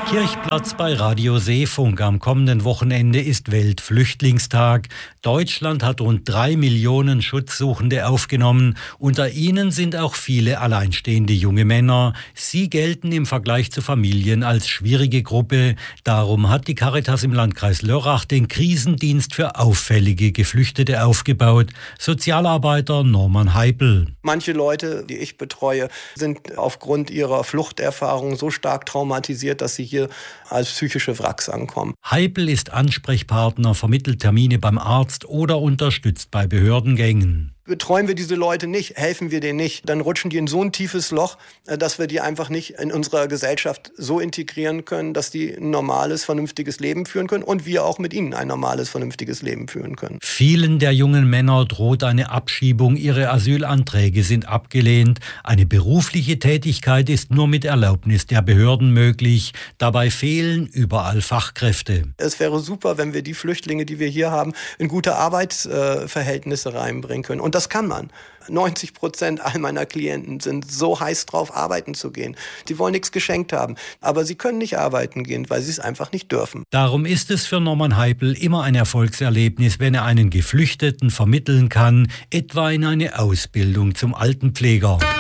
Kirchplatz bei Radio Seefunk. Am kommenden Wochenende ist Weltflüchtlingstag. Deutschland hat rund 3 Millionen Schutzsuchende aufgenommen. Unter ihnen sind auch viele alleinstehende junge Männer. Sie gelten im Vergleich zu Familien als schwierige Gruppe. Darum hat die Caritas im Landkreis Lörrach den Krisendienst für auffällige Geflüchtete aufgebaut. Sozialarbeiter Norman Heipel. Manche Leute, die ich betreue, sind aufgrund ihrer Fluchterfahrung so stark traumatisiert, dass sie hier als psychische Wracks ankommen. Heipel ist Ansprechpartner, vermittelt Termine beim Arzt oder unterstützt bei Behördengängen. Betreuen wir diese Leute nicht, helfen wir denen nicht, dann rutschen die in so ein tiefes Loch, dass wir die einfach nicht in unserer Gesellschaft so integrieren können, dass die ein normales, vernünftiges Leben führen können und wir auch mit ihnen ein normales, vernünftiges Leben führen können. Vielen der jungen Männer droht eine Abschiebung, ihre Asylanträge sind abgelehnt. Eine berufliche Tätigkeit ist nur mit Erlaubnis der Behörden möglich. Dabei fehlen überall Fachkräfte. Es wäre super, wenn wir die Flüchtlinge, die wir hier haben, in gute Arbeitsverhältnisse reinbringen können. Und das kann man. 90% all meiner Klienten sind so heiß drauf, arbeiten zu gehen. Die wollen nichts geschenkt haben, aber sie können nicht arbeiten gehen, weil sie es einfach nicht dürfen. Darum ist es für Norman Heipel immer ein Erfolgserlebnis, wenn er einen Geflüchteten vermitteln kann, etwa in eine Ausbildung zum Altenpfleger.